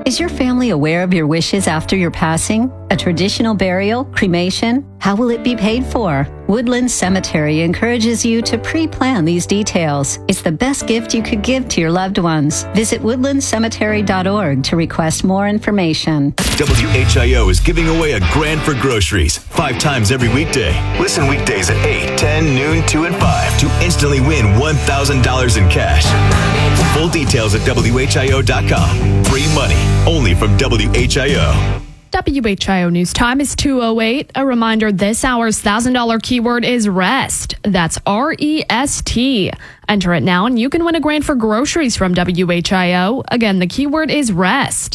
Is your family aware of your wishes after your passing? A traditional burial? Cremation? How will it be paid for? Woodland Cemetery encourages you to pre-plan these details. It's the best gift you could give to your loved ones. Visit woodlandcemetery.org to request more information. WHIO is giving away a grand for groceries 5 times every weekday. Listen weekdays at 8, 10, noon, 2, and 5 to instantly win $1,000 in cash. Full details at WHIO.com. Free money, only from WHIO. WHIO News Time is 2:08. A reminder, this hour's $1,000 keyword is REST. That's REST. Enter it now and you can win a grand for groceries from WHIO. Again, the keyword is REST.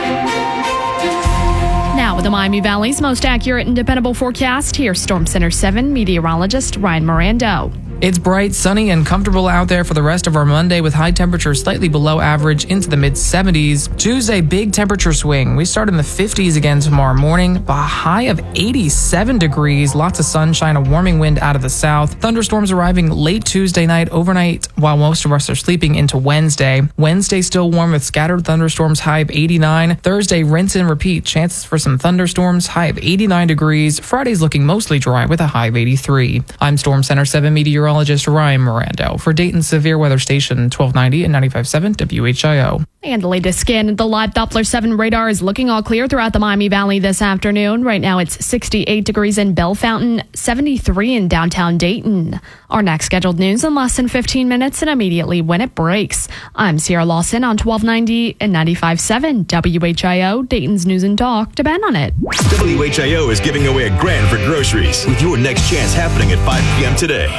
Now with the Miami Valley's most accurate and dependable forecast, here's Storm Center 7 meteorologist Ryan Mirando. It's bright, sunny, and comfortable out there for the rest of our Monday with high temperatures slightly below average into the mid-70s. Tuesday, big temperature swing. We start in the 50s again tomorrow morning, a high of 87 degrees, lots of sunshine, a warming wind out of the south. Thunderstorms arriving late Tuesday night, overnight, while most of us are sleeping into Wednesday. Wednesday still warm with scattered thunderstorms, high of 89. Thursday, rinse and repeat, chances for some thunderstorms, high of 89 degrees. Friday's looking mostly dry with a high of 83. I'm Storm Center 7 meteorologist Ryan Mirando for Dayton's Severe Weather Station 1290 and 95.7 WHIO. And the latest scan, the live Doppler 7 radar is looking all clear throughout the Miami Valley this afternoon. Right now it's 68 degrees in Bell Fountain, 73 in downtown Dayton. Our next scheduled news in less than 15 minutes and immediately when it breaks. I'm Sierra Lawson on 1290 and 95.7 WHIO, Dayton's News and Talk. Depend on it. WHIO is giving away a grand for groceries with your next chance happening at 5 p.m. today.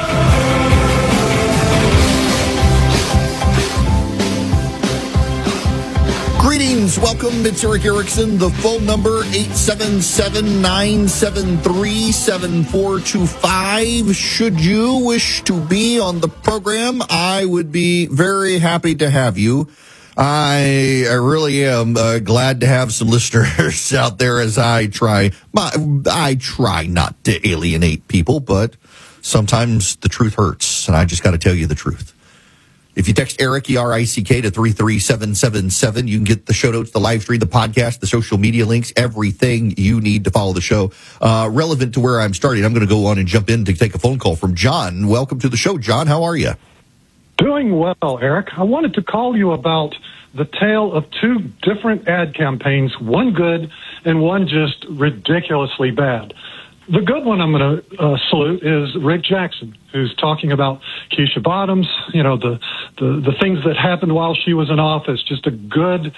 Greetings. Welcome. It's Eric Erickson. The phone number, 877-973-7425. Should you wish to be on the program, I would be very happy to have you. I really am glad to have some listeners out there as I try not to alienate people, but sometimes the truth hurts, and I just got to tell you the truth. If you text Eric, E-R-I-C-K, to 33777, you can get the show notes, the live stream, the podcast, the social media links, everything you need to follow the show. Relevant to where I'm starting, I'm going to go on and jump in to take a phone call from John. Welcome to the show, John. How are you? Doing well, Eric. I wanted to call you about the tale of 2 different ad campaigns, one good and one just ridiculously bad. The good one I'm going to salute is Rick Jackson, who's talking about Keisha Bottoms, you know, the things that happened while she was in office. Just a good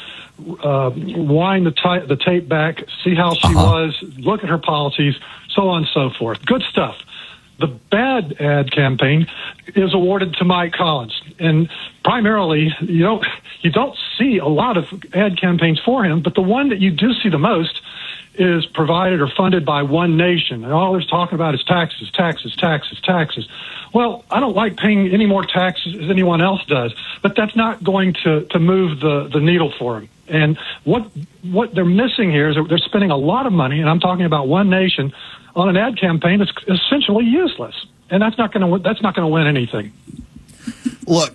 wind the tape back, see how she was, look at her policies, so on and so forth. Good stuff. The bad ad campaign is awarded to Mike Collins, and primarily you don't see a lot of ad campaigns for him, but the one that you do see the most is provided or funded by One Nation. And all they're talking about is taxes, taxes, taxes, taxes. Well, I don't like paying any more taxes as anyone else does, but that's not going to move the needle for them. And what they're missing here is they're spending a lot of money, and I'm talking about One Nation, on an ad campaign that's essentially useless. And that's not going to win anything. Look,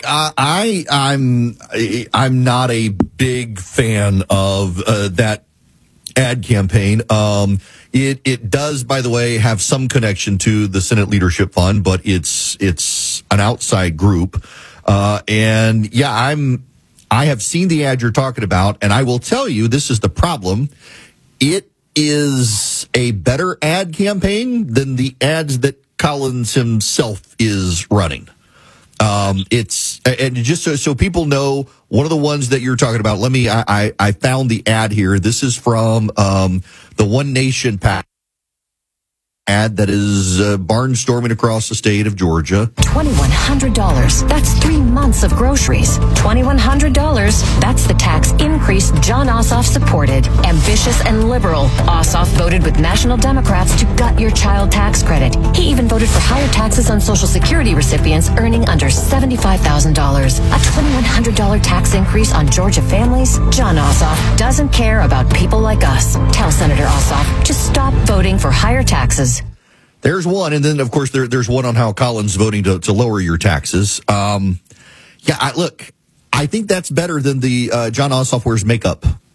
I'm not a big fan of that ad campaign. It does, by the way, have some connection to the Senate Leadership Fund, but it's an outside group. And yeah, I have seen the ad you're talking about, and I will tell you, this is the problem. It is a better ad campaign than the ads that Collins himself is running. It's, and just so people know, one of the ones that you're talking about, I found the ad here. This is from, the One Nation PAC ad that is barnstorming across the state of Georgia. $2,100. That's 3 months of groceries. $2,100. That's the tax increase Jon Ossoff supported. Ambitious and liberal, Ossoff voted with National Democrats to gut your child tax credit. He even voted for higher taxes on Social Security recipients earning under $75,000. A $2,100 tax increase on Georgia families? Jon Ossoff doesn't care about people like us. Tell Senator Ossoff to stop voting for higher taxes. There's one, and then, of course, there's one on how Collins voting to lower your taxes. I think that's better than the Jon Ossoff wears makeup